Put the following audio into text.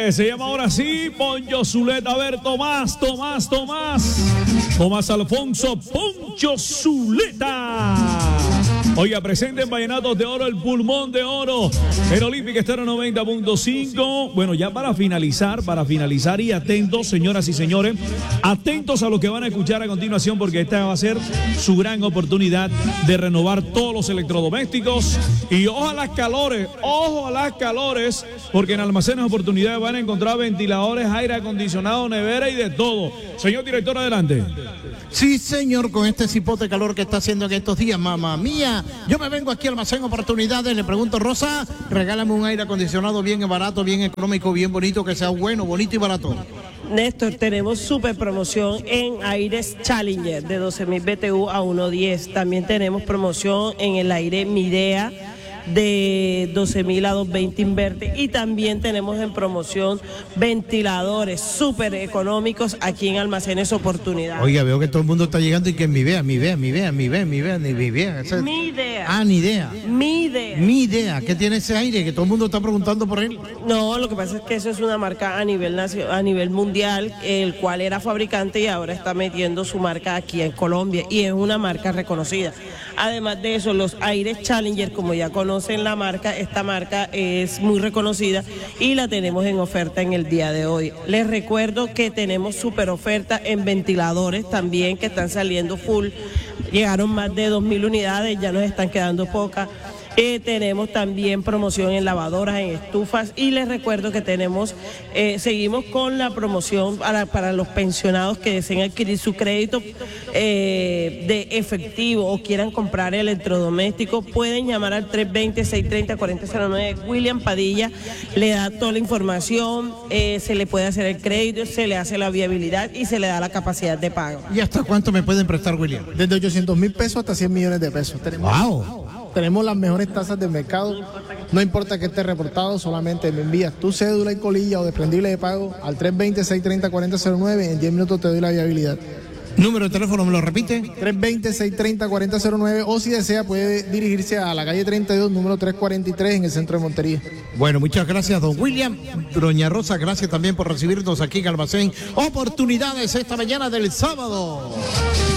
Se llama ahora sí Poncho Zuleta. A ver, Tomás Alfonso Poncho Zuleta. Oiga, presente en Vallenatos de Oro, el pulmón de oro, el Olímpica Estéreo 90.5. Bueno, ya para finalizar y atentos, señoras y señores, atentos a lo que van a escuchar a continuación, porque esta va a ser su gran oportunidad de renovar todos los electrodomésticos. Y ojo a las calores, porque en Almacenes Oportunidades van a encontrar ventiladores, aire acondicionado, nevera y de todo. Señor director, adelante. Sí, señor, con este cipote calor que está haciendo en estos días, mamá mía. Yo me vengo aquí al Almacén Oportunidades, le pregunto, Rosa, regálame un aire acondicionado bien barato, bien económico, bien bonito, que sea bueno, bonito y barato. Néstor, tenemos super promoción en aires Challenger de 12.000 BTU a 1.10. También tenemos promoción en el aire Midea de 12.000 a 2.20 inverte, y también tenemos en promoción ventiladores súper económicos aquí en Almacenes Oportunidades. Oiga, veo que todo el mundo está llegando y que mi idea. Mi idea. ¿Qué tiene ese aire? Que todo el mundo está preguntando por él. No, lo que pasa es que eso es una marca a nivel mundial, el cual era fabricante y ahora está metiendo su marca aquí en Colombia, y es una marca reconocida. Además de eso, los aires Challenger, como ya conocen la marca, esta marca es muy reconocida y la tenemos en oferta en el día de hoy. Les recuerdo que tenemos super oferta en ventiladores también, que están saliendo full. Llegaron más de 2.000 unidades, ya nos están quedando pocas. Tenemos también promoción en lavadoras, en estufas, y les recuerdo que seguimos con la promoción para los pensionados que deseen adquirir su crédito de efectivo o quieran comprar electrodoméstico. Pueden llamar al 320-630-4009. William Padilla le da toda la información, se le puede hacer el crédito, se le hace la viabilidad y se le da la capacidad de pago. ¿Y hasta cuánto me pueden prestar, William? Desde 800,000 pesos hasta 100 millones de pesos. Tenemos las mejores tasas del mercado. No importa que esté reportado, solamente me envías tu cédula y colilla o desprendible de pago al 320-630-4009. En 10 minutos te doy la viabilidad. ¿Número de teléfono me lo repite? 320-630-4009, o si desea puede dirigirse a la calle 32, número 343, en el centro de Montería. Bueno, muchas gracias, don William. Doña Rosa, gracias también por recibirnos aquí en Almacén Oportunidades esta mañana del sábado.